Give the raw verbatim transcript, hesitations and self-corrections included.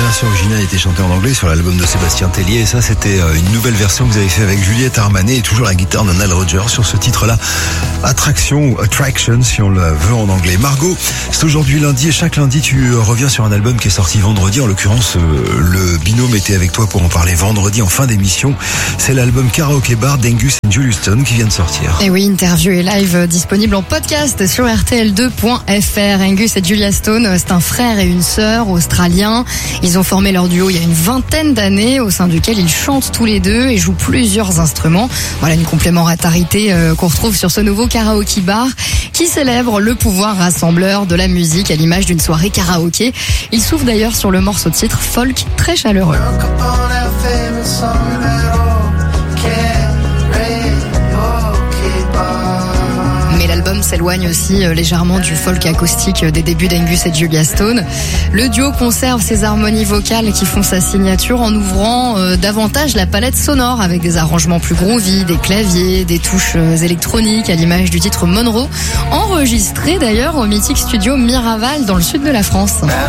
version originale était chantée en anglais sur l'album de Sébastien Tellier. Et ça, c'était une nouvelle version que vous avez fait avec Juliette Armanet et toujours la guitare de Nile Rodgers sur ce titre-là. Attraction ou Attraction, si on le veut en anglais. Margot, c'est aujourd'hui lundi et chaque lundi, tu reviens sur un album qui est sorti vendredi. En l'occurrence, le binôme était avec toi pour en parler vendredi en fin d'émission. C'est l'album Karaoke Bar d'Angus et Julia Stone qui vient de sortir. Et oui, interview et live disponible en podcast sur R T L deux point F R. Angus et Julia Stone, c'est un frère et une sœur australiens. Ils ont formé leur duo il y a une vingtaine d'années, au sein duquel ils chantent tous les deux et jouent plusieurs instruments. Voilà une complémentarité euh, qu'on retrouve sur ce nouveau Karaoke Bar qui célèbre le pouvoir rassembleur de la musique à l'image d'une soirée karaoké. Il s'ouvre d'ailleurs sur le morceau de titre folk très chaleureux. Mais l'album s'éloigne aussi légèrement du folk acoustique des débuts d'Angus et Julia Stone. Le duo conserve ses harmonies vocales qui font sa signature en ouvrant euh, davantage la palette sonore avec des arrangements plus groovy, des claviers, des touches électroniques à l'image du titre Monroe, enregistré d'ailleurs au mythique studio Miraval dans le sud de la France.